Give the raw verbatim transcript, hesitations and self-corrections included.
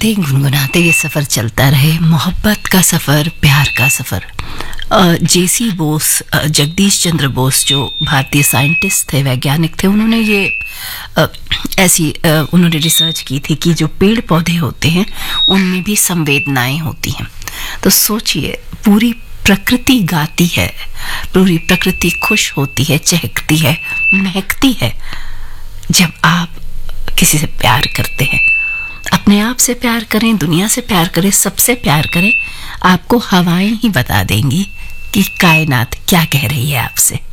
गाते गुनगुनाते ये सफ़र चलता रहे, मोहब्बत का सफ़र, प्यार का सफ़र। जेसी बोस, जगदीश चंद्र बोस, जो भारतीय साइंटिस्ट थे, वैज्ञानिक थे, उन्होंने ये आ, ऐसी आ, उन्होंने रिसर्च की थी कि जो पेड़ पौधे होते हैं उनमें भी संवेदनाएं होती हैं। तो सोचिए, पूरी प्रकृति गाती है, पूरी प्रकृति खुश होती है, चहकती है, महकती है जब आप किसी से प्यार करते हैं। अपने आप से प्यार करें, दुनिया से प्यार करें, सबसे प्यार करें, आपको हवाएं ही बता देंगी कि कायनात क्या कह रही है आपसे।